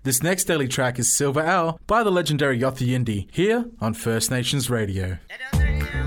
This next daily track is Silver Owl by the legendary Yothu Yindi, here on First Nations Radio.